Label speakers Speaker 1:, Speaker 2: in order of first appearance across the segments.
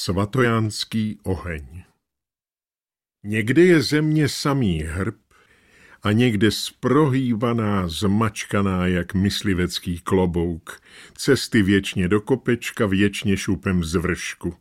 Speaker 1: Svatojánský oheň. Někde je země samý hrb a někde sprohývaná, zmačkaná jak myslivecký klobouk, cesty věčně do kopečka, věčně šupem z vršku.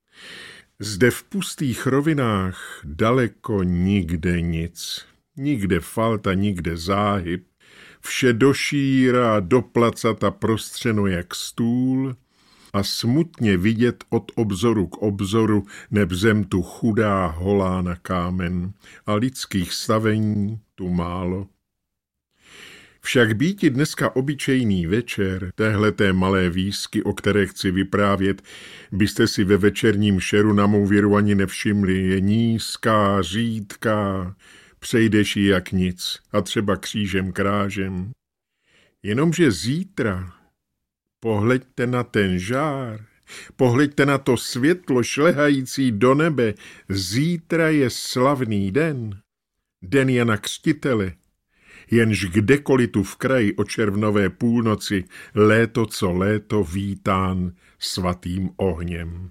Speaker 1: Zde v pustých rovinách daleko nikde nic, nikde falta, nikde záhyb, vše do šíra, do placata prostřeno jak stůl a smutně vidět od obzoru k obzoru neb zem tu chudá holá na kámen a lidských stavení tu málo. Však býti dneska obyčejný večer, téhleté malé výsky, o které chci vyprávět, byste si ve večerním šeru na mou věru ani nevšimli, je nízká, řídká, přejdeš ji jak nic a třeba křížem krážem. Jenomže zítra pohleďte na ten žár, pohleďte na to světlo šlehající do nebe, zítra je slavný den, den Jana Křtitele, jenž kdekoliv tu v kraji o červnové půlnoci léto co léto vítán svatým ohněm.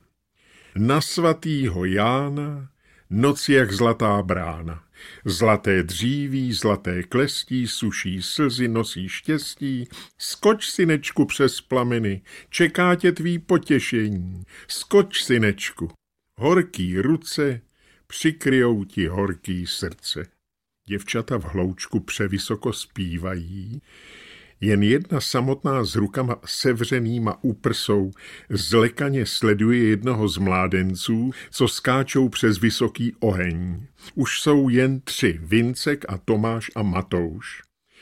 Speaker 1: Na svatýho Jána noc jak zlatá brána, zlaté dříví, zlaté klestí, suší slzy, nosí štěstí, skoč, synečku, přes plameny, čeká tě tvý potěšení, skoč, synečku, horký ruce přikryjou ti horký srdce. Děvčata v hloučku převysoko zpívají, jen jedna samotná s rukama sevřenýma úprsou zlekaně sleduje jednoho z mládenců, co skáčou přes vysoký oheň. Už jsou jen 3, Vincek a Tomáš a Matouš.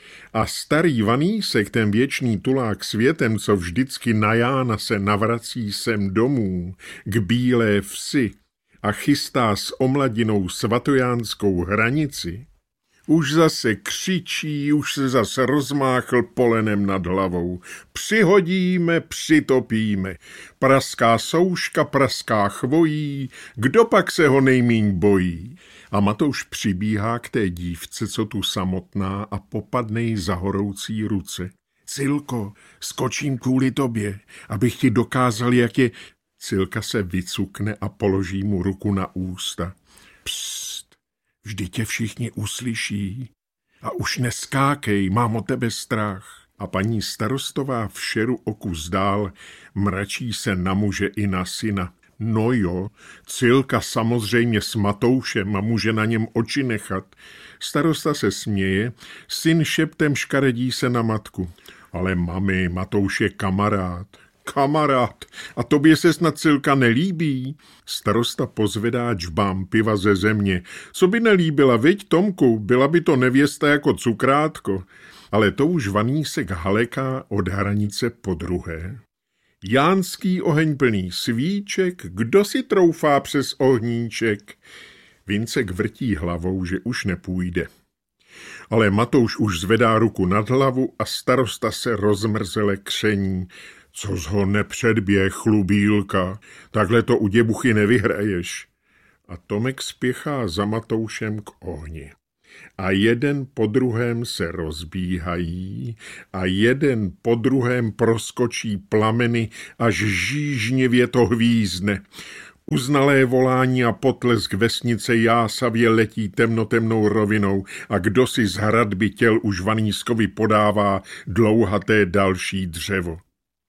Speaker 1: A starý Vanísek, ten věčný tulák světem, co vždycky na Jána se navrací sem domů, k Bílé vsi a chystá s omladinou svatojánskou hranici, už zase křičí, už se zase rozmáchl polenem nad hlavou. Přihodíme, přitopíme. Praská souška, praská chvojí, kdo pak se ho nejmíň bojí? A Matouš přibíhá k té dívce, co tu samotná, a popadne jí za horoucí ruce. Cilko, skočím kvůli tobě, abych ti dokázal, jak je... Cilka se vycukne a položí mu ruku na ústa. Psst. Vždyť tě všichni uslyší. A už neskákej, mám o tebe strach. A paní starostová v šeru o kus dál mračí se na muže i na syna. No jo, Cilka samozřejmě s Matoušem a může na něm oči nechat. Starosta se směje, syn šeptem škaredí se na matku. Ale mami, Matouš je kamarád. Kamarád, a tobě se snad Cilka nelíbí? Starosta pozvedá džbám piva ze země. Co by nelíbila, viď, Tomku, byla by to nevěsta jako cukrátko. Ale to už Vanísek haleká od hranice podruhé. Jánský oheň plný svíček, kdo si troufá přes ohníček? Vincek vrtí hlavou, že už nepůjde. Ale Matouš už zvedá ruku nad hlavu a starosta se rozmrzele kření. Co z ho nepředběh, chlubílka, takhle to u děbuchy nevyhraješ. A Tomek spěchá za Matoušem k ohni. A jeden po druhém se rozbíhají a jeden po druhém proskočí plameny, až žížnivě to hvízdne. Uznalé volání a potlesk vesnice jásavě letí temnotemnou rovinou a kdo si z hradby těl už Vanískovi podává dlouhaté další dřevo.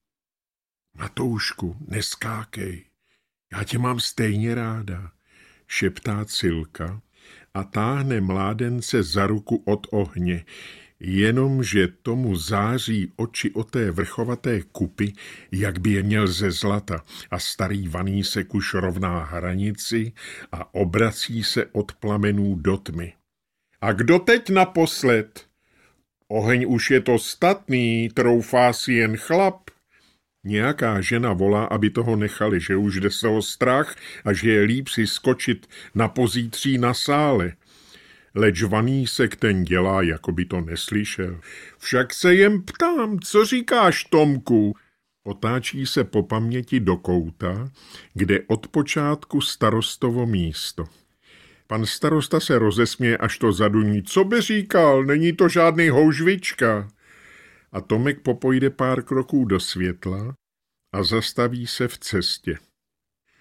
Speaker 1: Matoušku, neskákej, já tě mám stejně ráda, šeptá Cilka a táhne mládence za ruku od ohně, jenomže tomu září oči o té vrchovaté kupy, jak by je měl ze zlata, a starý Vanísek už rovná hranici a obrací se od plamenů do tmy. A kdo teď naposled? Oheň už je to statný, troufá si jen chlap. Nějaká žena volá, aby toho nechali, že už jde se o strach a že je líp si skočit na pozítří na sále. Leč Vanísek ten dělá, jako by to neslyšel. Však se jen ptám, co říkáš, Tomku? Otáčí se po paměti do kouta, kde od počátku starostovo místo. Pan starosta se rozesměje, až to zaduní. Co by říkal, není to žádný houžvička. A Tomek popojde pár kroků do světla a zastaví se v cestě.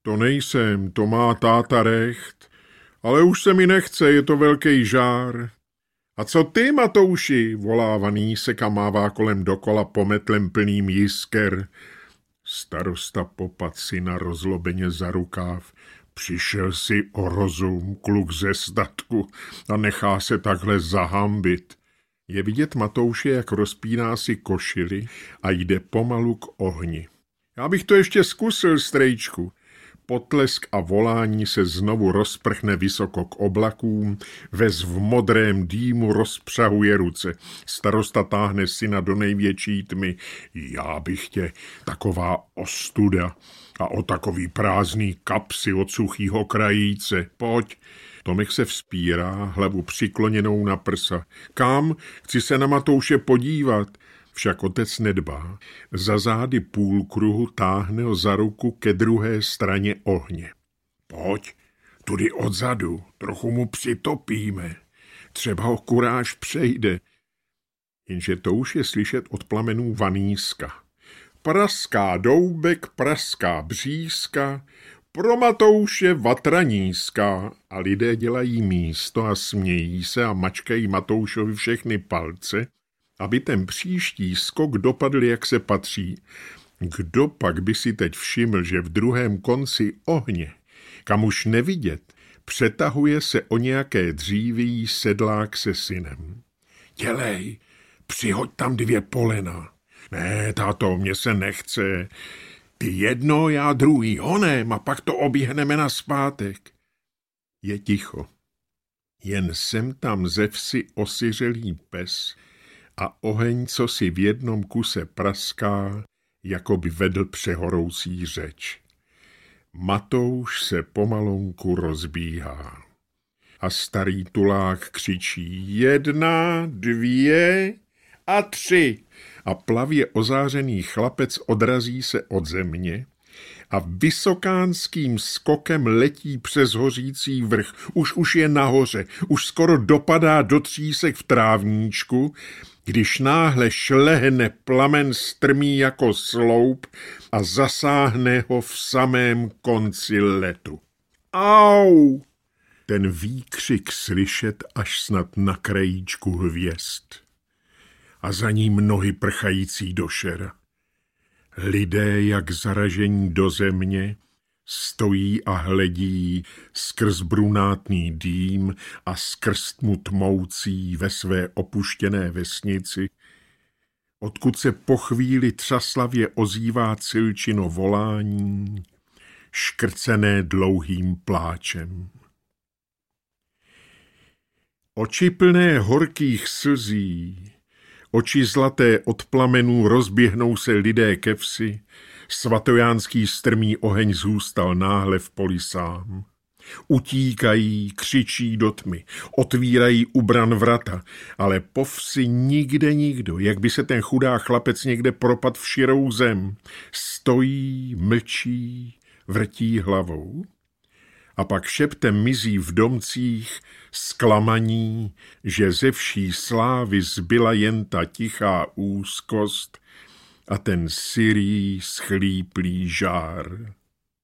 Speaker 1: To nejsem, to má táta Recht. Ale už se mi nechce, je to velký žár. A co ty, Matouši, volá Vanísek a mává kolem dokola pometlem plným jisker. Starosta popad syna rozlobeně za rukáv. Přišel si o rozum, kluk ze statku, a nechá se takhle zahambit. Je vidět Matouše, jak rozpíná si košili a jde pomalu k ohni. Já bych to ještě zkusil, strejčku. Potlesk a volání se znovu rozprchne vysoko k oblakům, ves v modrém dýmu rozpřahuje ruce. Starosta táhne syna do největší tmy. Já bych tě, taková ostuda a o takový prázdný kapsy od suchýho krajíce. Pojď. Tomek se vzpírá, hlavu přikloněnou na prsa. Kam? Chci se na Matouše podívat. Však otec nedbá. Za zády půlkruhu táhne ho za ruku ke druhé straně ohně. Pojď, tudy odzadu, trochu mu přitopíme. Třeba ho kuráž přejde. Jenže to už je slyšet od plamenů Vaníska. Praská doubek, praská břízka, pro Matouše vatranízka. A lidé dělají místo a smějí se a mačkají Matoušovi všechny palce, aby ten příští skok dopadl, jak se patří. Kdo pak by si teď všiml, že v druhém konci ohně, kam už nevidět, přetahuje se o nějaké dříví sedlák se synem. Dělej, přihoď tam 2 polena. Ne, táto, mně se nechce. Ty jedno, já druhý, honem, a pak to oběhneme nazpátek. Je ticho. Jen sem tam ze vsi osiřelý pes a oheň, co si v jednom kuse praská, jako by vedl přehoroucí řeč. Matouš se pomalonku rozbíhá. A starý tulák křičí 1, 2 a 3. A plavě ozářený chlapec odrazí se od země a vysokánským skokem letí přes hořící vrch. Už je nahoře, už skoro dopadá do třísek v trávníčku, když náhle šlehne plamen strmý jako sloup a zasáhne ho v samém konci letu. Au! Ten výkřik slyšet až snad na krajíčku hvězd. A za ním nohy prchající do šera. Lidé, jak zaražení do země, stojí a hledí skrz brunátný dým a skrz tmu tmoucí ve své opuštěné vesnici, odkud se po chvíli třaslavě ozývá Cilčino volání, škrcené dlouhým pláčem. Oči plné horkých slzí, oči zlaté od plamenů, rozběhnou se lidé ke vsi, svatojánský strmý oheň zůstal náhle v poli sám. Utíkají, křičí do tmy, otvírají u bran vrata, ale po vsi nikde nikdo, jak by se ten chudá chlapec někde propadl v širou zem. Stojí, mlčí, vrtí hlavou. A pak šeptem mizí v domcích zklamaní, že ze vší slávy zbyla jen ta tichá úzkost a ten syrý schlíplý žár.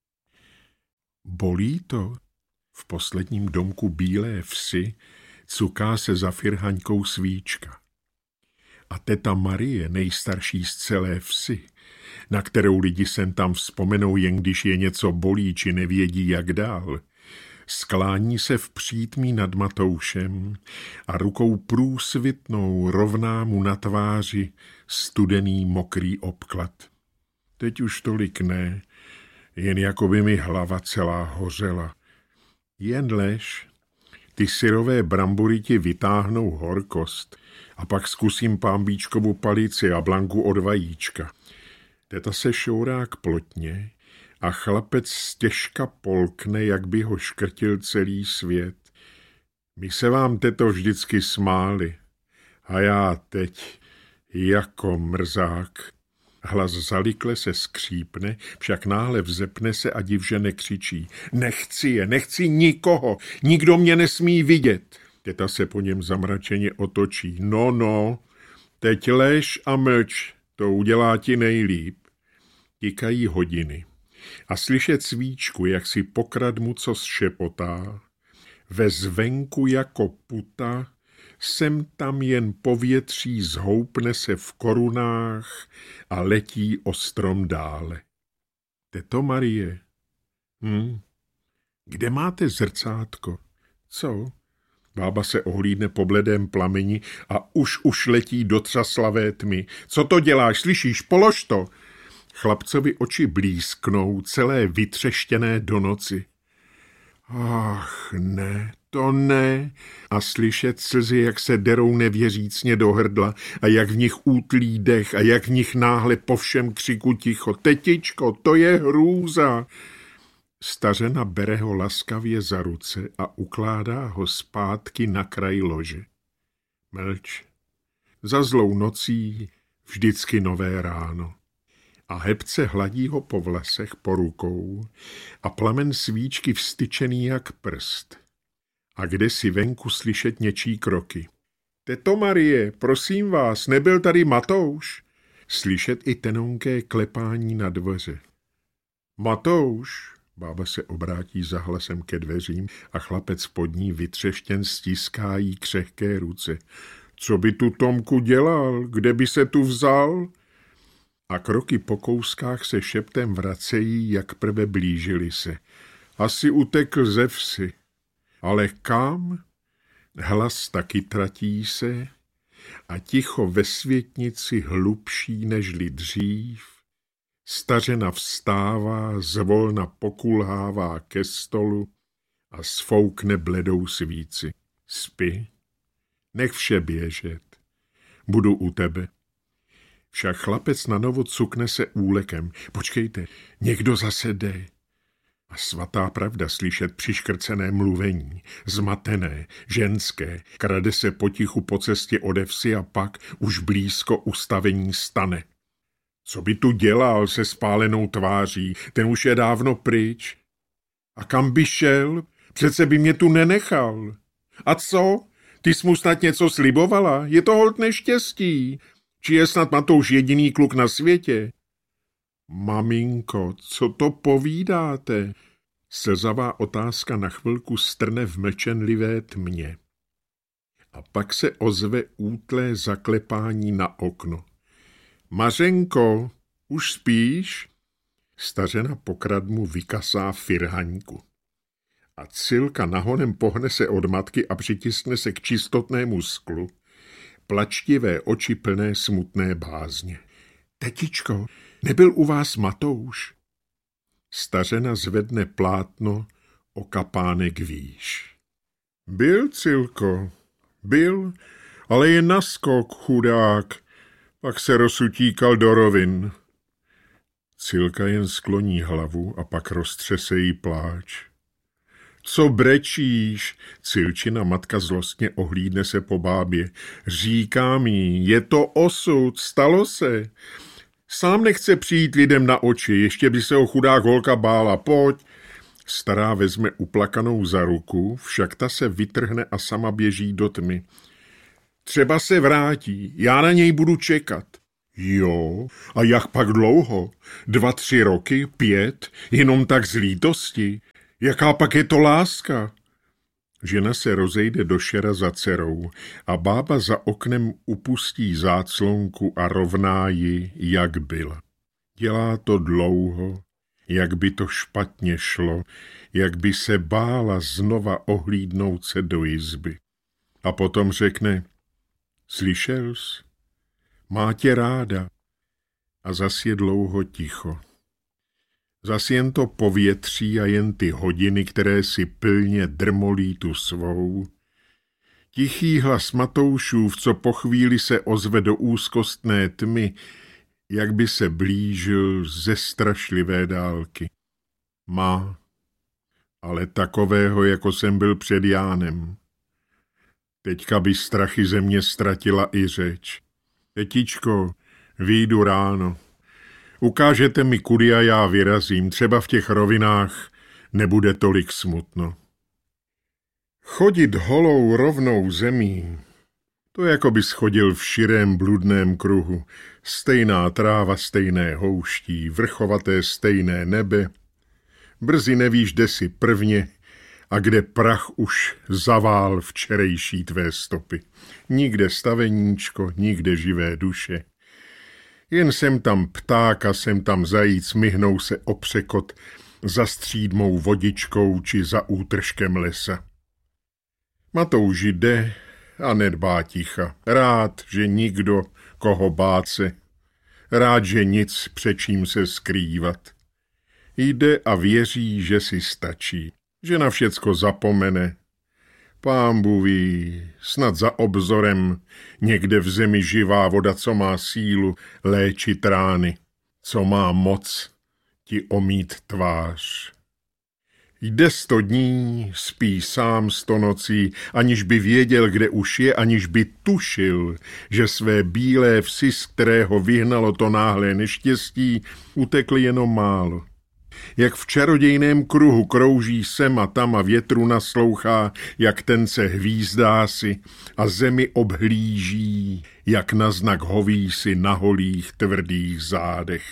Speaker 1: Bolí to? V posledním domku bílé vsi cuká se za firhaňkou svíčka. A teta Marie, nejstarší z celé vsi, na kterou lidi sem tam vzpomenou, jen když je něco bolí či nevědí, jak dál, sklání se v přítmí nad Matoušem a rukou průsvitnou rovná mu na tváři studený mokrý obklad. Teď už tolik ne, jen jako by mi hlava celá hořela. Jen lež, ty syrové brambory ti vytáhnou horkost a pak zkusím pámbíčkovu palici a blanku od vajíčka. Teta se šourá k plotně a chlapec stěžka polkne, jak by ho škrtil celý svět. My se vám, teto, vždycky smáli a já teď jako mrzák. Hlas zalikle se skřípne, však náhle vzepne se a divže nekřičí. Nechci nikoho, nikdo mě nesmí vidět. Teta se po něm zamračeně otočí. No, teď lež a mlč, to udělá ti nejlíp. Tikají hodiny. a slyšet svíčku, jak si pokradmu co šepotá. Ve zvenku jako puta, sem tam jen povětří zhoupne se v korunách a letí o strom dále. Teto Marie, kde máte zrcátko? Co? Bába se ohlídne po bledém plameni a už letí do třaslavé tmy. Co to děláš, slyšíš, polož to! Chlapcovi oči blízknou, celé vytřeštěné do noci. Ach, ne, to ne. A slyšet slzy, jak se derou nevěřícně do hrdla a jak v nich útlí dech a jak v nich náhle po všem křiku ticho. Tetičko, to je hrůza. Stařena bere ho laskavě za ruce a ukládá ho zpátky na kraj lože. Mlč. Za zlou nocí vždycky nové ráno. A hebce hladí ho po vlasech, po rukou a plamen svíčky vstyčený jak prst. A kde si venku slyšet něčí kroky. Teto Marie, prosím vás, nebyl tady Matouš? Slyšet i tenonké klepání na dveře. Matouš, bába se obrátí za hlasem ke dveřím a chlapec pod ní vytřeštěn stiská jí křehké ruce. Co by tu Tomku dělal? Kde by se tu vzal? A kroky po kouskách se šeptem vracejí, jak prve blížili se. Asi utekl ze vsi. Ale kam? Hlas taky tratí se a ticho ve světnici hlubší nežli dřív. Stařena vstává, zvolna pokulhává ke stolu a sfoukne bledou svíci. Spi, nech vše běžet, budu u tebe. Však chlapec na novo cukne se úlekem. Počkejte, někdo zase jde. A svatá pravda slyšet přiškrcené mluvení, zmatené, ženské, krade se potichu po cestě ode vsi a pak už blízko ustavení stane. Co by tu dělal se spálenou tváří, ten už je dávno pryč. A kam by šel? Přece by mě tu nenechal. A co? Ty jsi mu snad něco slibovala? Je to holt neštěstí. Či je snad Matouš jediný kluk na světě? Maminko, co to povídáte? Slzavá otázka na chvilku strne v mlčenlivé tmě. A pak se ozve útlé zaklepání na okno. Mařenko, už spíš? Stařena pokradmu vykasá firhaňku. A Cilka nahonem pohne se od matky a přitiskne se k čistotnému sklu. Plačtivé oči plné smutné bázně. Tetičko, nebyl u vás Matouš? Stařena zvedne plátno o kapánek výš. Byl, Cilko, byl, ale je naskok, chudák. Pak se rozsutíkal do rovin. Cilka jen skloní hlavu a pak roztřese jí pláč. Co brečíš? Cilčina matka zlostně ohlídne se po bábě. Říkám jí, je to osud, stalo se. Sám nechce přijít lidem na oči, ještě by se ho chudák holka bála, pojď. Stará vezme uplakanou za ruku, však ta se vytrhne a sama běží do tmy. Třeba se vrátí, já na něj budu čekat. Jo, a jak pak dlouho? 2, 3 roky, 5, jenom tak z lítosti. Jaká pak je to láska? Žena se rozejde do šera za dcerou a bába za oknem upustí záclonku a rovná ji, jak byla. Dělá to dlouho, jak by to špatně šlo, jak by se bála znova ohlídnout se do izby. A potom řekne, slyšel jsi? Má tě ráda. A zas je dlouho ticho. Zas jen to povětří a jen ty hodiny, které si pilně drmolí tu svou. Tichý hlas Matoušův, co po chvíli se ozve do úzkostné tmy, jak by se blížil ze strašlivé dálky. Má, ale takového, jako jsem byl před Jánem. Teďka by strachy ze mě ztratila i řeč. Tetičko, vyjdu ráno. Ukážete mi, kudy a já vyrazím, třeba v těch rovinách nebude tolik smutno. Chodit holou rovnou zemí, To jako by schodil v širém bludném kruhu. Stejná tráva, stejné houští, vrchovaté stejné nebe. Brzy nevíš, kde si prvně a kde prach už zavál včerejší tvé stopy. Nikde staveníčko, nikde živé duše. Jen sem tam pták a sem tam zajíc myhnou se o překot za střídmou vodičkou či za útržkem lesa. Matouš jde a nedbá ticha. Rád, že nikdo, koho bát se. Rád, že nic, před čím se skrývat. Jde a věří, že si stačí, že na všecko zapomene. Pánbůh ví, snad za obzorem, někde v zemi živá voda, co má sílu léčit rány, co má moc ti omít tvář. Jde 100 dní, spí sám 100 nocí, aniž by věděl, kde už je, aniž by tušil, že své bílé vsi, z kterého vyhnalo to náhlé neštěstí, utekly jenom málo. Jak v čarodějném kruhu krouží sem a tam a větru naslouchá, jak ten se hvízdá si a zemi obhlíží, jak na znak hoví si na holých tvrdých zádech.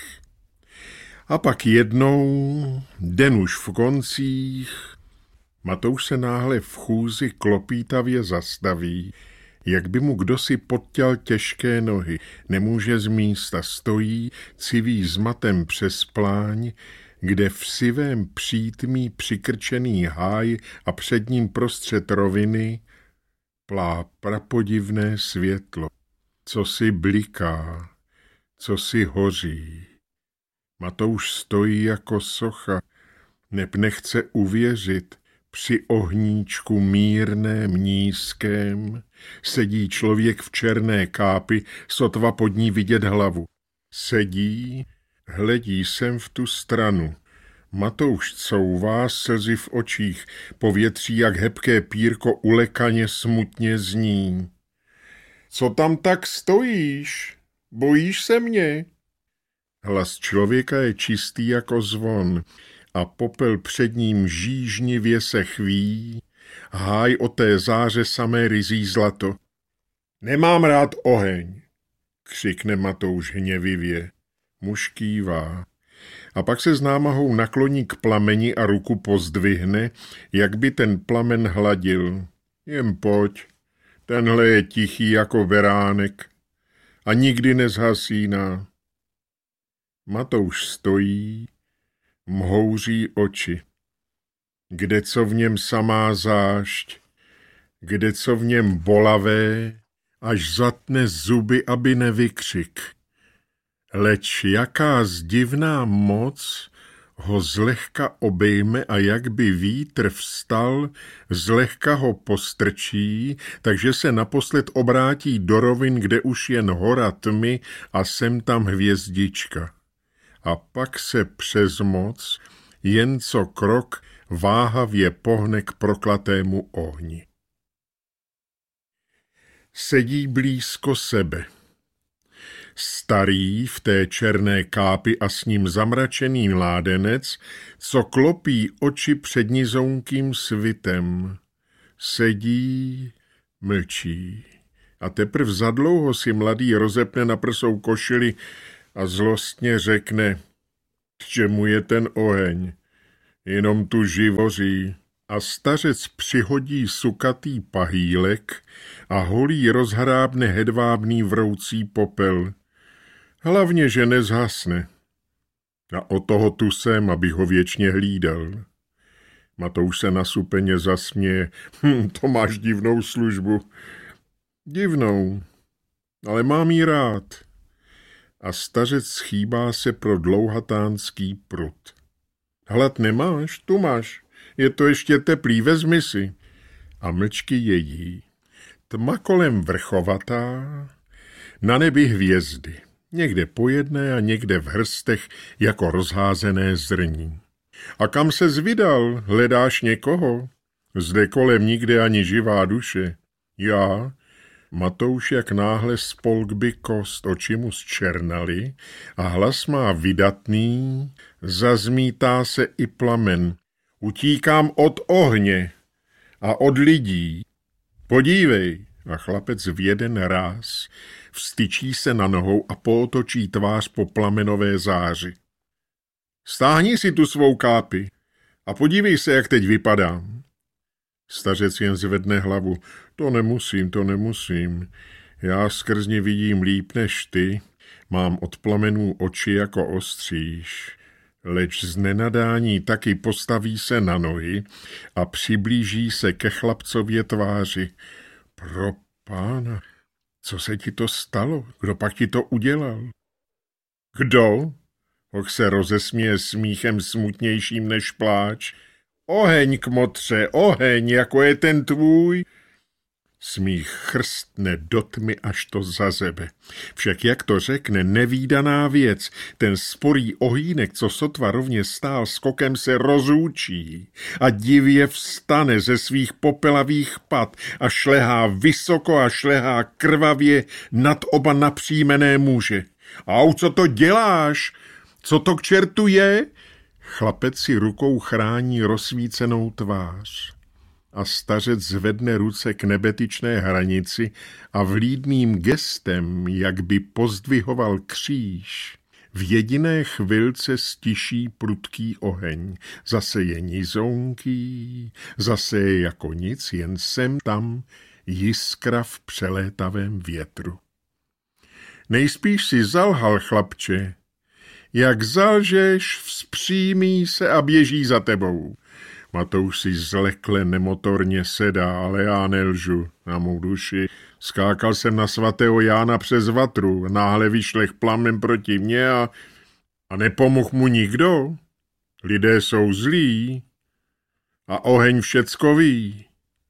Speaker 1: A pak jednou, den už v koncích, Matouš se náhle v chůzi klopítavě zastaví, jak by mu kdosi podtěl těžké nohy, nemůže z místa, stojí, civí zmatem přes pláň, kde v sivém přítmí přikrčený háj a před ním prostřed roviny plá prapodivné světlo, co si bliká, co si hoří. Matouš stojí jako socha, neb nechce uvěřit, při ohníčku mírném nízkém sedí člověk v černé kápi, sotva pod ní vidět hlavu. Sedí, hledí sem v tu stranu. Matouš couvá, slzy v očích, povětří jak hebké pírko ulekaně smutně zní. Co tam tak stojíš? Bojíš se mě? Hlas člověka je čistý jako zvon a popel před ním žížnivě se chví, háj o té záře samé ryzí zlato. Nemám rád oheň, křikne Matouš hněvivě. Muž kývá. A pak se s námahou nakloní k plameni a ruku pozdvihne, jak by ten plamen hladil. Jen pojď, tenhle je tichý jako beránek a nikdy nezhasíná. Matouš stojí, mhouří oči. Kde co v něm samá zášť, kde co v něm bolavé, až zatne zuby, aby nevykřik. Leč jaká zdivná moc ho zlehka obejme a jak by vítr vstal, zlehka ho postrčí, takže se naposled obrátí do rovin, kde už jen hora tmy a sem tam hvězdička. A pak se přes moc, jen co krok, váhavě pohne k proklatému ohni. Sedí blízko sebe. Starý v té černé kápi a s ním zamračený mládenec, co klopí oči před nizounkým svitem. Sedí, mlčí. A teprv zadlouho si mladý rozepne na prsou košili a zlostně řekne, k čemu je ten oheň, jenom tu živoří. A stařec přihodí sukatý pahýlek a holí rozhrábne hedvábný vroucí popel. Hlavně, že nezhasne. A o toho tu jsem, abych ho věčně hlídal. Matouš se nasupeně zasměje. To máš divnou službu. Divnou, ale mám jí rád. A stařec schýbá se pro dlouhatánský prut. Hlad nemáš? Tu máš. Je to ještě teplý, vezmi si. A mlčky jedí. Tma kolem vrchovatá, na nebi hvězdy. Někde po jedné a někde v hrstech jako rozházené zrní. A kam ses vydal? Hledáš někoho? Zde kolem nikde ani živá duše. Já? Matouš jak náhle spolk by kost, oči mu zčernaly a hlas má vydatný, zazmítá se i plamen. Utíkám od ohně a od lidí. Podívej, A chlapec v jeden ráz vstyčí se na nohou a pootočí tvář po plamenové záři. Stáhni si tu svou kápi a podívej se, jak teď vypadám. Stařec jen zvedne hlavu. To nemusím. Já skrz ní vidím líp než ty. Mám od plamenů oči jako ostříž. Leč z nenadání taky postaví se na nohy a přiblíží se ke chlapcově tváři. Pro pána, co se ti to stalo? Kdo pak ti to udělal? Kdo? Hoch se rozesměje smíchem smutnějším než pláč. Oheň, kmotře, oheň, jako je ten tvůj. Smích chrstne do tmy, až to zazebe. Však jak to řekne, nevídaná věc, ten sporý ohýnek, co sotva rovně stál, skokem se rozúčí a divě vstane ze svých popelavých pat a šlehá vysoko a šlehá krvavě nad oba napříjmené muže. Au, co to děláš? Co to k čertu je? Chlapec si rukou chrání rozsvícenou tvář. A stařec zvedne ruce k nebetyčné hranici a vlídným gestem, jak by pozdvihoval kříž, v jediné chvilce stiší prudký oheň. Zase je nizounký, zase je jako nic, jen sem tam jiskra v přelétavém větru. Nejspíš si zalhal, chlapče. Jak zalžeš, vzpřímí se a běží za tebou. Matouš si zlekle nemotorně sedá, ale já nelžu na mou duši. Skákal jsem na svatého Jána přes vatru, náhle vyšlech plamen proti mně a nepomohl mu nikdo. Lidé jsou zlí a oheň všecko ví.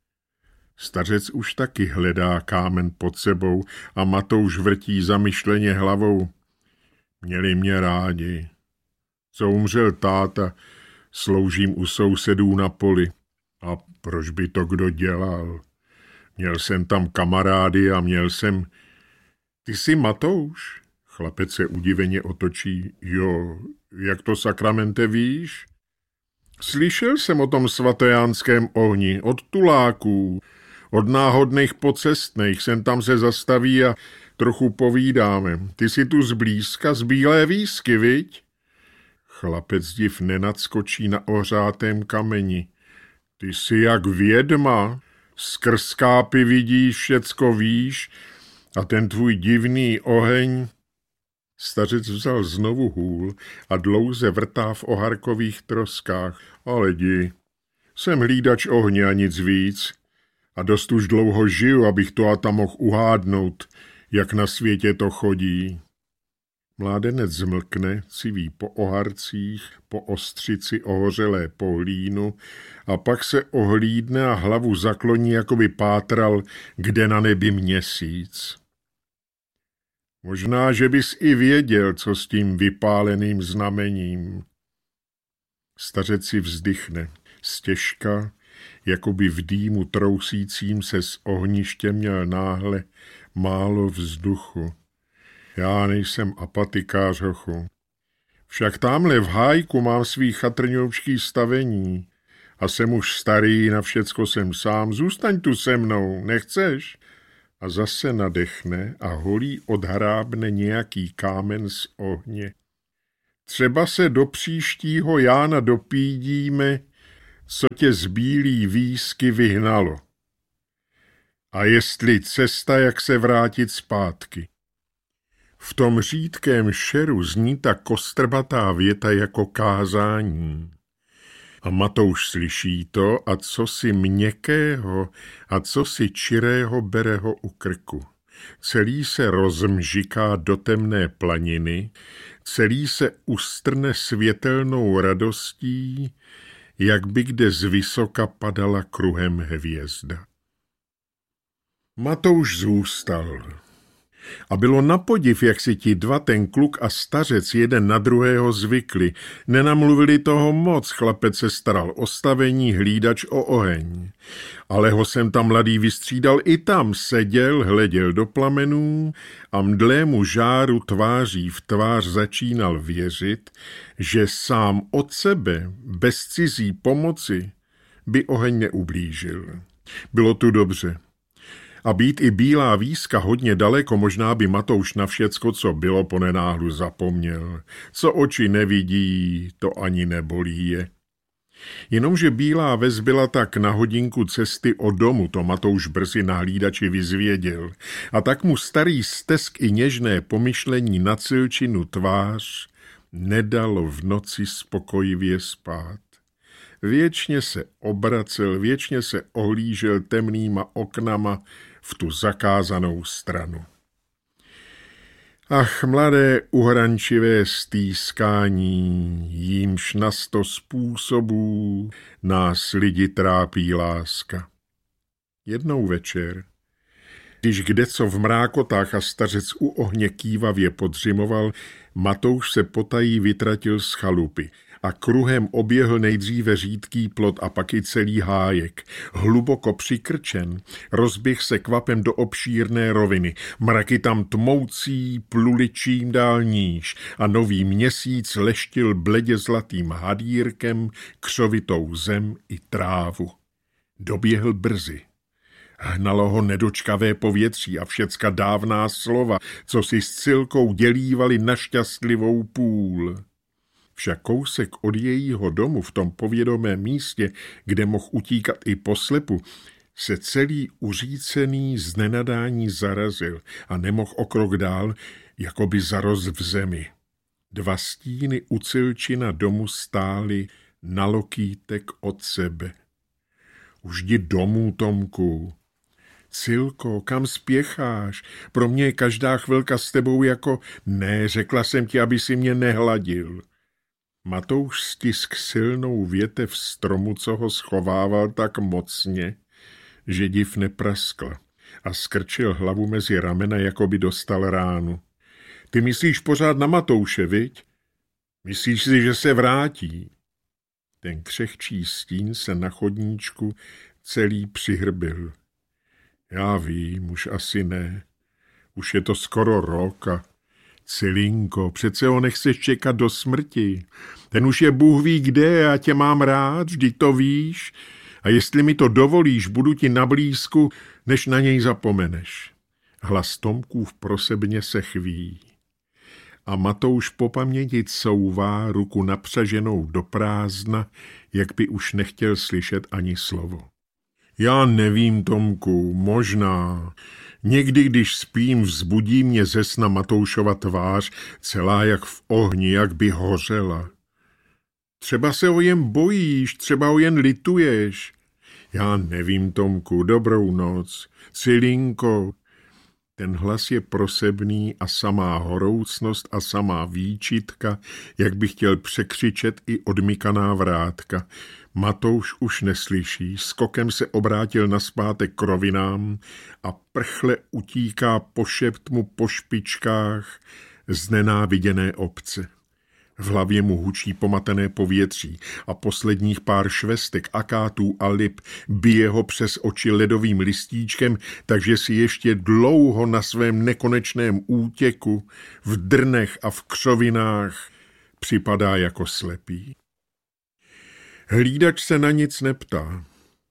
Speaker 1: Stařec už taky hledá kámen pod sebou a Matouš vrtí zamyšleně hlavou. Měli mě rádi. Co umřel táta, sloužím u sousedů na poli. A proč by to kdo dělal? Měl jsem tam kamarády a měl jsem... Ty jsi Matouš? Chlapec se udiveně otočí. Jo, jak to, sakramente, víš? Slyšel jsem o tom svatejánském ohni, od tuláků, od náhodných pocestných, sem tam se zastaví a trochu povídáme. Ty jsi tu zblízka, z Bílé Výsky, viď? Chlapec div nenadskočí na ohřátém kameni. Ty jsi jak vědma, skrz kápy vidíš, všecko víš a ten tvůj divný oheň... Stařec vzal znovu hůl a dlouze vrtá v oharkových troskách. Ale jdi, jsem hlídač ohně a nic víc. A dost už dlouho žiju, abych to a tam mohl uhádnout, jak na světě to chodí. Mládenec zmlkne, civí po oharcích, po ostřici ohořelé pohlínu a pak se ohlídne a hlavu zakloní, jako by pátral, kde na nebi měsíc. Možná, že bys i věděl, co s tím vypáleným znamením. Stařec si vzdychne, stěžka, jako by v dýmu trousícím se z ohniště měl náhle málo vzduchu. Já nejsem apatikář, hochu. Však tamhle v hájku mám svý chatrňovský stavení a jsem už starý, na všecko jsem sám. Zůstaň tu se mnou, nechceš? A zase nadechne a holí odhrábne nějaký kámen z ohně. Třeba se do příštího Jána dopídíme, co tě z Bílý Výsky vyhnalo. A jestli cesta, jak se vrátit zpátky. V tom řídkém šeru zní ta kostrbatá věta jako kázání. A Matouš slyší to a co si měkkého a co si čirého bere ho u krku. Celý se rozmžiká do temné planiny, celý se ustrne světelnou radostí, jak by kde zvysoka padala kruhem hvězda. Matouš zůstal. A bylo na podiv, jak si ti dva, ten kluk a stařec, jeden na druhého zvykli. Nenamluvili toho moc, chlapec se staral o stavení, hlídač o oheň. Ale ho jsem tam mladý vystřídal i tam, seděl, hleděl do plamenů a mdlému žáru tváří v tvář začínal věřit, že sám od sebe, bez cizí pomoci, by oheň neublížil. Bylo tu dobře. A být i bílá výska hodně daleko, možná by Matouš na všecko, co bylo, ponenáhlu zapomněl. Co oči nevidí, to ani nebolí je. Jenomže bílá ves byla tak na hodinku cesty od domu, to Matouš brzy na hlídači vyzvěděl. A tak mu starý stesk i něžné pomyšlení na Cilčinu tvář nedalo v noci spokojivě spát. Věčně se obracel, věčně se ohlížel temnýma oknama v tu zakázanou stranu. Ach, mladé uhrančivé stýskání, jímž na 100 způsobů nás lidi trápí láska. Jednou večer, když kdeco v mrákotách a stařec u ohně kývavě podřimoval, Matouš se potají vytratil z chalupy a kruhem oběhl nejdříve řídký plot a pak i celý hájek. Hluboko přikrčen, rozběh se kvapem do obšírné roviny. Mraky tam tmoucí pluli čím dál níž a nový měsíc leštil bledě zlatým hadírkem křovitou zem i trávu. Doběhl brzy. Hnalo ho nedočkavé povětří a všecka dávná slova, co si s Cilkou dělívali na šťastlivou půl. Však kousek od jejího domu v tom povědomém místě, kde mohl utíkat i poslepu, se celý uřícený z nenadání zarazil a nemohl o krok dál, jako by zaroz v zemi. 2 stíny u Cilčina domu stály na lokýtek od sebe. Už jdi domů, Tomku. Cilko, kam spěcháš? Pro mě je každá chvilka s tebou jako... Ne, řekla jsem ti, aby si mě nehladil. Matouš stisk silnou větev stromu, co ho schovával tak mocně, že div nepraskl a skrčil hlavu mezi ramena, jako by dostal ránu. Ty myslíš pořád na Matouše, viď? Myslíš si, že se vrátí? Ten křehčí stín se na chodníčku celý přihrbil. Já vím, už asi ne. Už je to skoro rok a... Cilinko, přece ho nechceš čekat do smrti. Ten už je Bůh ví kde a tě mám rád, vždyť to víš. A jestli mi to dovolíš, budu ti na blízku, než na něj zapomeneš. Hlas Tomkův prosebně se chví. A Matouš po paměti couvá ruku napřaženou do prázdna, jak by už nechtěl slyšet ani slovo. Já nevím, Tomku, možná. Někdy, když spím, vzbudí mě ze sna Matoušova tvář, celá jak v ohni, jak by hořela. Třeba se ho jen bojíš, třeba ho jen lituješ. Já nevím, Tomku, dobrou noc. Cilinko. Ten hlas je prosebný a samá horoucnost a samá výčitka, jak by chtěl překřičet i odmykaná vrátka. Matouš už neslyší, skokem se obrátil nazpátek k rovinám a prchle utíká po šeptmu po špičkách z nenáviděné obce. V hlavě mu hučí pomatené povětří a posledních pár švestek, akátů a lip bije ho přes oči ledovým listíčkem, takže si ještě dlouho na svém nekonečném útěku v drnech a v křovinách připadá jako slepý. Hlídač se na nic neptá.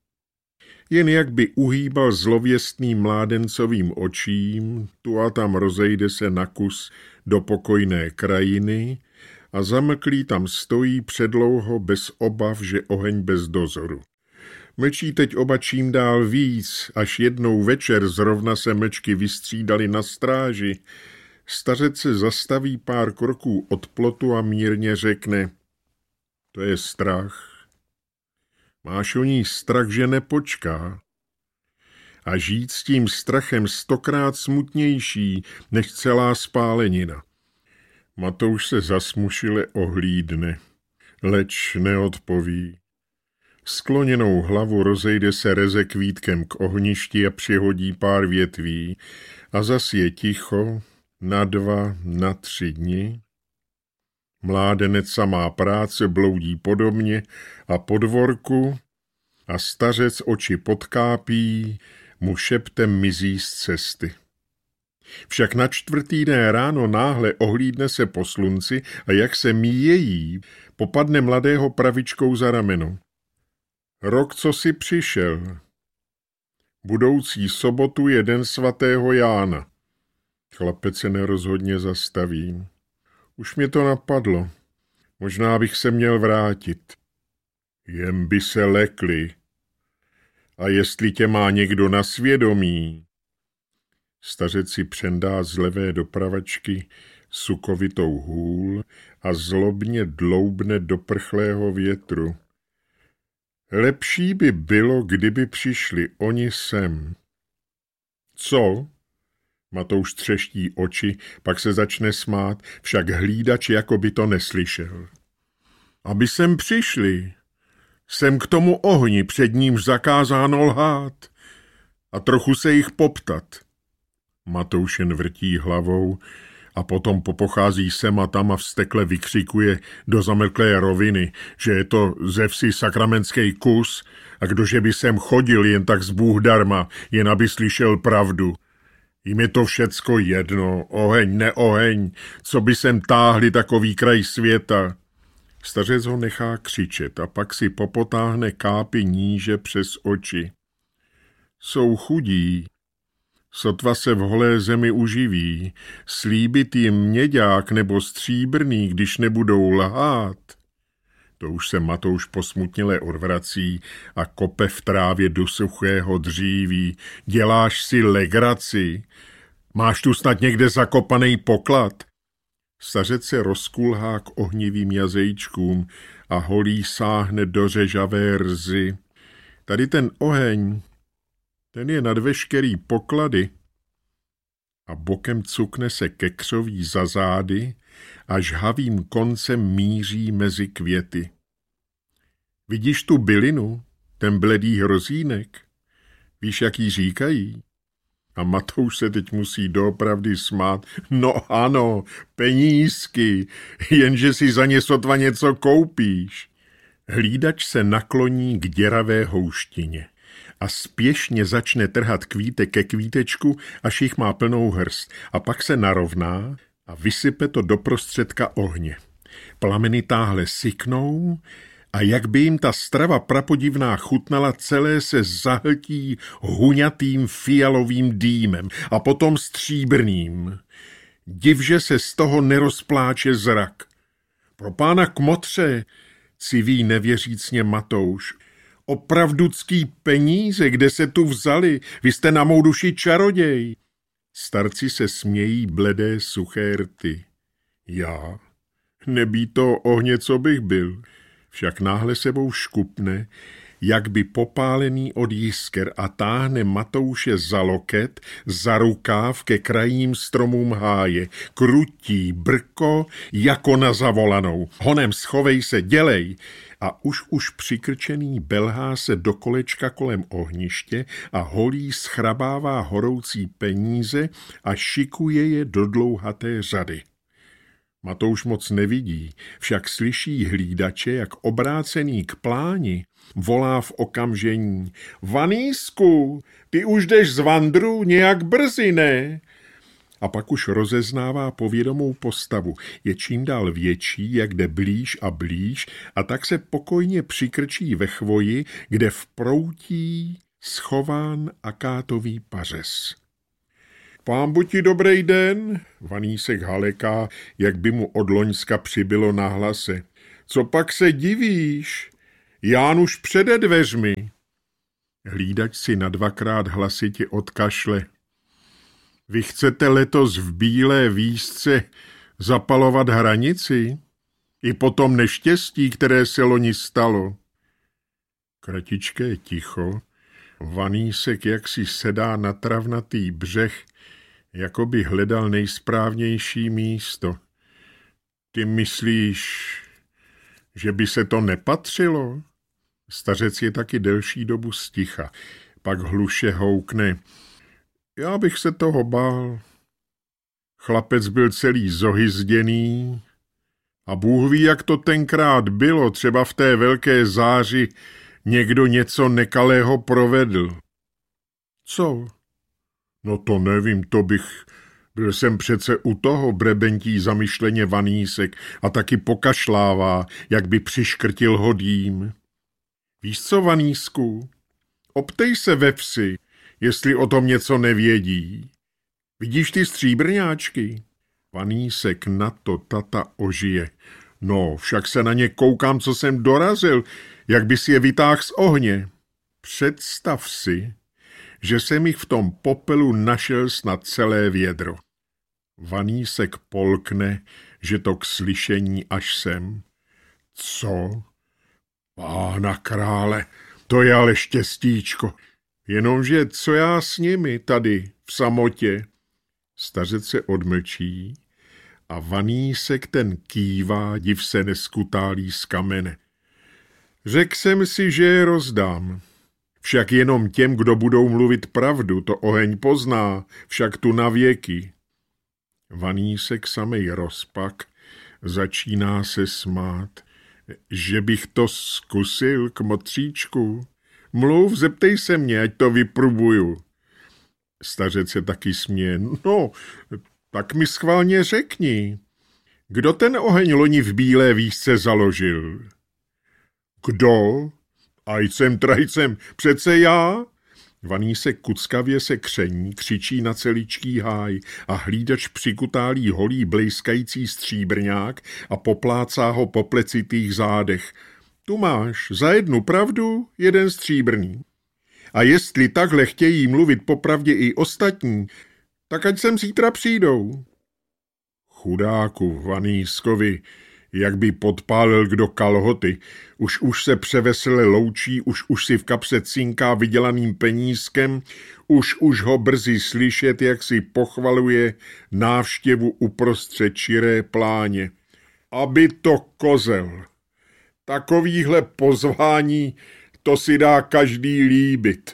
Speaker 1: Jen jak by uhýbal zlověstným mládencovým očím, tu a tam rozejde se na kus do pokojné krajiny a zamlklý tam stojí předlouho bez obav, že oheň bez dozoru. Mlčí teď oba čím dál víc, až jednou večer zrovna se mlčky vystřídali na stráži. Stařec se zastaví pár kroků od plotu a mírně řekne: to je strach. Máš o ní strach, že nepočká. A žít s tím strachem 100krát smutnější než celá spálenina. Matouš se zasmušile ohlídne, leč neodpoví. Skloněnou hlavu rozejde se reze kvítkem k ohništi a přihodí pár větví a zas je ticho na 2, na 3 dny. Mládenec samá práce bloudí podobně a po dvorku a stařec oči podkápí, mu šeptem mizí z cesty. Však na 4. den ráno náhle ohlídne se po slunci a jak se míjejí, popadne mladého pravičkou za rameno. Rok, co si přišel. Budoucí sobotu je den svatého Jána. Chlapec se nerozhodně zastaví. Už mě to napadlo. Možná bych se měl vrátit. Jen by se lekli. A jestli tě má někdo na svědomí? Stařec si přendá z levé dopravačky sukovitou hůl a zlobně dloubne do prchlého větru. Lepší by bylo, kdyby přišli oni sem. Co? Matouš třeští oči, pak se začne smát, však hlídač jako by to neslyšel. Aby sem přišli. Sem k tomu ohni, před nímž zakázáno lhát a trochu se jich poptat. Matouš jen vrtí hlavou a potom popochází sem a tam a vztekle vykřikuje do zamlklé roviny, že je to ze vsi sakramentský kus a kdože by sem chodil jen tak z Bůh darma, jen aby slyšel pravdu. Jim je to všecko jedno, oheň, neoheň, co by sem táhli takový kraj světa. Stařec ho nechá křičet a pak si popotáhne kápy níže přes oči. Jsou chudí, sotva se v holé zemi uživí, slíbit jim měďák nebo stříbrný, když nebudou lhát. To už se Matouš posmutněle odvrací a kope v trávě do suchého dříví. Děláš si legraci? Máš tu snad někde zakopaný poklad? Stařec se rozkulhá k ohnivým jazejčkům a holí sáhne do řežavé rzy. Tady ten oheň, ten je nad veškerý poklady. A bokem cukne se ke křoví za zády a žhavým koncem míří mezi květy. Vidíš tu bylinu, ten bledý hrozínek? Víš, jak jí říkají? A Matouš se teď musí doopravdy smát. No ano, penízky, jenže si za ně sotva něco koupíš. Hlídač se nakloní k děravé houštině a spěšně začne trhat kvítek ke kvítečku, až jich má plnou hrst, a pak se narovná a vysype to do prostředka ohně. Plameny táhle syknou a jak by jim ta strava prapodivná chutnala, celé se zahltí huňatým fialovým dýmem a potom stříbrným. Div, že se z toho nerozpláče zrak. Pro pána kmotře, civí nevěřícně Matouš. Opravducký peníze, kde se tu vzali? Vy jste na mou duši čaroděj. Starci se smějí bledé suché rty. Já? Nebýt to ohně, co bych byl. Však náhle sebou škupne, jak by popálený od jisker, a táhne Matouše za loket, za rukáv ke krajním stromům háje. Krutí brko jako na zavolanou. Honem schovej se, dělej. A už přikrčený belhá se do kolečka kolem ohniště a holí schrabává horoucí peníze a šikuje je do dlouhaté řady. Matouš moc nevidí, však slyší hlídače, jak obrácený k pláni volá v okamžení. Vanýsku, ty už jdeš z vandru nějak brzy, ne? A pak už rozeznává povědomou postavu. Je čím dál větší, jak jde blíž a blíž, a tak se pokojně přikrčí ve chvoji, kde v proutí schován akátový pařez. Pánbu ti dobrý den, Vanýsek haleká, jak by mu od loňska přibylo na hlase. Co pak se divíš? Ján už přede dveřmi. Hlídač si na dvakrát hlasitě odkašle. Vy chcete letos v bílé výzce zapalovat hranici? I po tom neštěstí, které se loni stalo. Kratičké ticho, Vanýsek jaksi sedá na travnatý břeh, jako by hledal nejsprávnější místo. Ty myslíš, že by se to nepatřilo? Stařec je taky delší dobu sticha, pak hluše houkne. Já bych se toho bál. Chlapec byl celý zohyzděný a Bůh ví, jak to tenkrát bylo, třeba v té velké záři někdo něco nekalého provedl. Co? No to nevím, byl jsem přece u toho, brebentí zamyšleně Vanýsek a taky pokašlává, jak by přiškrtil hodím. Víš co, Vanýsku? Optej se ve vsi, jestli o tom něco nevědí. Vidíš ty stříbrňáčky? Vanísek na to tata ožije. No, však se na ně koukám, co jsem dorazil, jak bys je vytáhl z ohně. Představ si, že jsem jich v tom popelu našel snad celé vědro. Vanísek polkne, že to k slyšení až sem. Co? Pána krále, to je ale štěstíčko. Jenomže co já s nimi tady v samotě? Stařec se odmlčí a Vanísek ten kývá, div se neskutálí z kamene. Řekl jsem si, že je rozdám. Však jenom těm, kdo budou mluvit pravdu, to oheň pozná, však tu na věky. Vanísek samej rozpak začíná se smát. Že bych to zkusil, kmotříčku? Mluv, zeptej se mě, ať to vyprubuju. Stařec se taky směje. No, tak mi schválně řekni, kdo ten oheň loni v Bílé výšce založil? Kdo? Ajcem trajcem, přece já? Vanísek kuckavě se kření, křičí na celičký háj a hlídač přikutálí holý blejskající stříbrňák a poplácá ho po plecitých zádech. Tu máš, za jednu pravdu, jeden stříbrný. A jestli takhle chtějí mluvit popravdě i ostatní, tak ať sem zítra přijdou. Chudáku Vanískovi, jak by podpálil kdo kalhoty, už se převesele loučí, už si v kapse cinká vydělaným penízkem, už ho brzy slyšet, jak si pochvaluje návštěvu uprostřed čiré pláně. Aby to kozel. Takovýhle pozvání, to si dá každý líbit.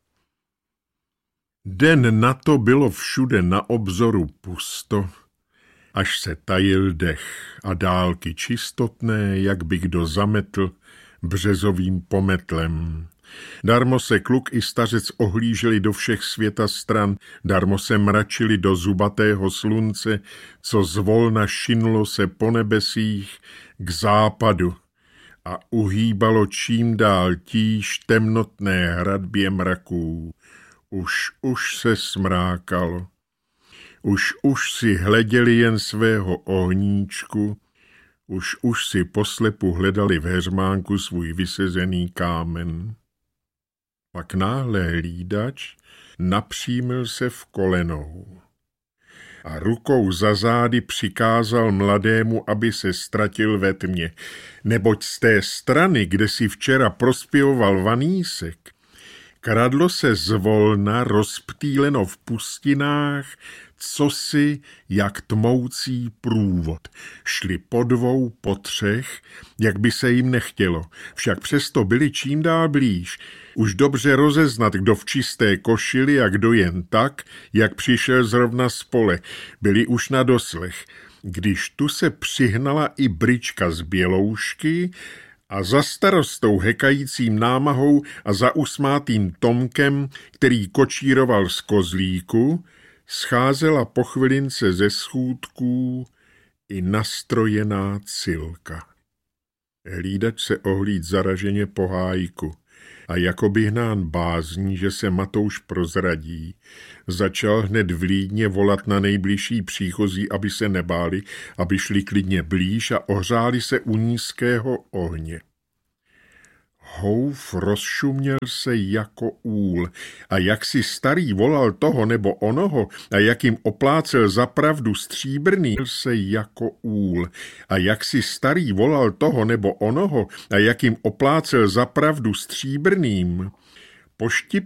Speaker 1: Den na to bylo všude na obzoru pusto, až se tajil dech a dálky čistotné, jak by kdo zametl březovým pometlem. Darmo se kluk i stařec ohlíželi do všech světa stran, darmo se mračili do zubatého slunce, co zvolna šinlo se po nebesích k západu a uhýbalo čím dál tíž temnotné hradbě mraků. Už se smrákalo. Už si hleděli jen svého ohníčku, už si poslepu hledali v heřmánku svůj vysezený kámen. Pak náhle hlídač napřímil se v kolenou a rukou za zády přikázal mladému, aby se ztratil ve tmě, neboť z té strany, kde si včera prospěvoval Vanísek, kradlo se zvolna rozptýleno v pustinách, cosi jak tmoucí průvod. Šli po dvou, po třech, jak by se jim nechtělo, však přesto byli čím dál blíž. Už dobře rozeznat, kdo v čisté košili a kdo jen tak, jak přišel zrovna z pole. Byli už na doslech, když tu se přihnala i Bryčka z Běloušky a za starostou hekajícím námahou a za usmátým Tomkem, který kočíroval z kozlíku, scházela po chvilince ze schůdků i nastrojená Cilka. Hlídač se ohlíd zaraženě po hájku a jakoby hnán bázní, že se Matouš prozradí, začal hned vlídně volat na nejbližší příchozí, aby se nebáli, aby šli klidně blíž a ohřáli se u nízkého ohně. Houf rozšuměl se jako úl a jak si starý volal toho nebo onoho a jak jim oplácel za pravdu stříbrný, se jako úl a jak si starý volal toho nebo onoho a jak jim oplácel za pravdu stříbrným, poštip